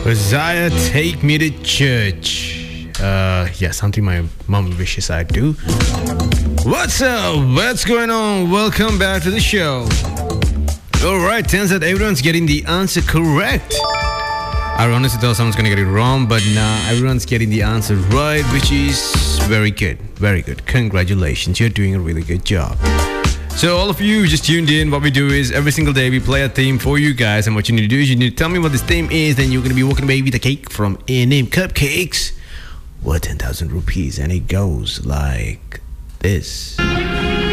Uzziah, take me to church. Yeah, something my mom wishes I do. What's up? What's going on? Welcome back to the show. Alright, turns out everyone's getting the answer correct. I honestly thought someone's gonna get it wrong, but nah, everyone's getting the answer right, which is very good. Very good. Congratulations, you're doing a really good job. So all of you who just tuned in, what we do is every single day we play a theme for you guys, and what you need to do is you need to tell me what this theme is, then you're gonna be walking away with a cake from A&M Cupcakes worth 10,000 rupees, and it goes like this.